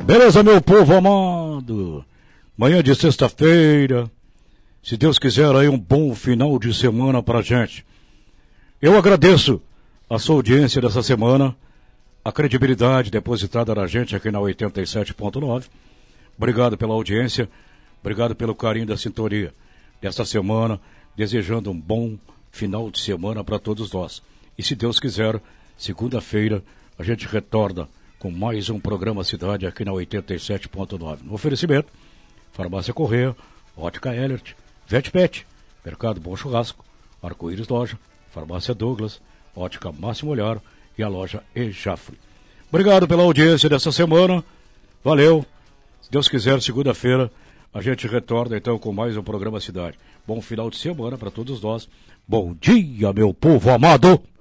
Beleza, meu povo amado? Manhã de sexta-feira, se Deus quiser aí um bom final de semana pra gente. Eu agradeço a sua audiência dessa semana, a credibilidade depositada na gente aqui na 87.9. Obrigado pela audiência, obrigado pelo carinho da sintonia desta semana, desejando um bom final de semana para todos nós. E se Deus quiser, segunda-feira a gente retorna com mais um programa Cidade aqui na 87.9. No oferecimento, Farmácia Correia, Ótica Elert, VetPet, Mercado Bom Churrasco, Arco-Íris Loja, Farmácia Douglas, Ótica Máximo Olhar e a loja Ejafre. Obrigado pela audiência dessa semana. Valeu. Se Deus quiser, segunda-feira a gente retorna então com mais um programa Cidade. Bom final de semana para todos nós. Bom dia, meu povo amado.